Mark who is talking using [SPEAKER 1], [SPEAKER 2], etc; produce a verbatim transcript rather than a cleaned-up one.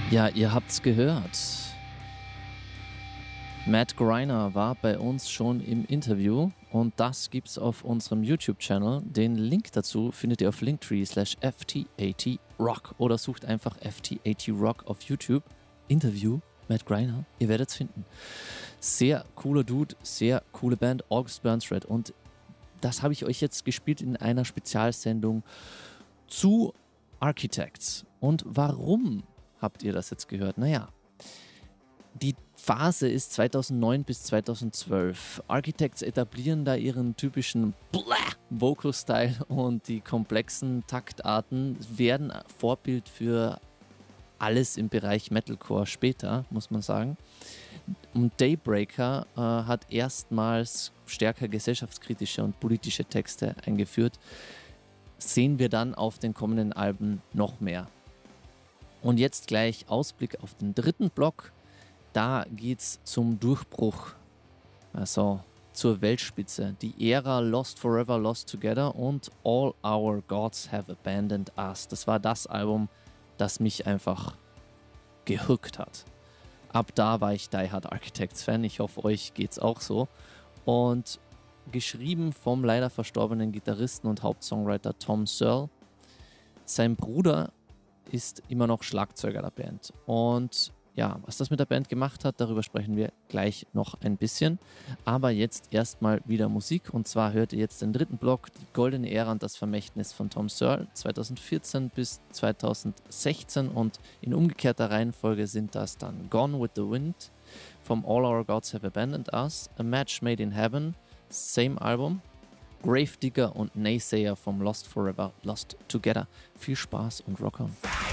[SPEAKER 1] Ja, ihr habt's gehört. Matt Greiner war bei uns schon im Interview und das gibt's auf unserem YouTube-Channel. Den Link dazu findet ihr auf linktree slash F T A T Rock oder sucht einfach F T A T Rock auf YouTube. Interview Matt Greiner, ihr werdet's finden. Sehr cooler Dude, sehr coole Band, August Burns Red, und das habe ich euch jetzt gespielt in einer Spezialsendung zu Architects. Und warum habt ihr das jetzt gehört? Naja, die Phase ist zweitausendneun bis zweitausendzwölf. Architects etablieren da ihren typischen Vocal-Style und die komplexen Taktarten werden Vorbild für alles im Bereich Metalcore später, muss man sagen. Und Daybreaker äh, hat erstmals stärker gesellschaftskritische und politische Texte eingeführt. Sehen wir dann auf den kommenden Alben noch mehr. Und jetzt gleich Ausblick auf den dritten Block. Da geht's zum Durchbruch, also zur Weltspitze. Die Ära Lost Forever, Lost Together und All Our Gods Have Abandoned Us. Das war das Album, das mich einfach gehookt hat. Ab da war ich Die Hard Architects Fan. Ich hoffe, euch geht's auch so. Und geschrieben vom leider verstorbenen Gitarristen und Hauptsongwriter Tom Searle. Sein Bruder ist immer noch Schlagzeuger der Band. Und ja, was das mit der Band gemacht hat, darüber sprechen wir gleich noch ein bisschen. Aber jetzt erstmal wieder Musik. Und zwar hört ihr jetzt den dritten Block, die goldene Ära und das Vermächtnis von Tom Searle, zweitausendvierzehn bis zweitausendsechzehn. Und in umgekehrter Reihenfolge sind das dann Gone with the Wind vom All Our Gods Have Abandoned Us, A Match Made in Heaven, same Album, Gravedigger und Naysayer vom Lost Forever, Lost Together. Viel Spaß und Rock on.